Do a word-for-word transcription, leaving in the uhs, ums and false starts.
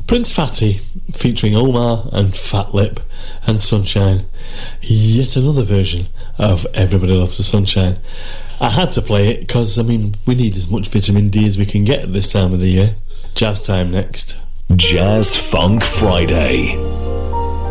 Prince Fatty featuring Omar and Fat Lip and Sunshine. Yet another version of Everybody Loves the Sunshine. I had to play it because, I mean, we need as much vitamin D as we can get at this time of the year. Jazz time next. Jazz Funk Friday.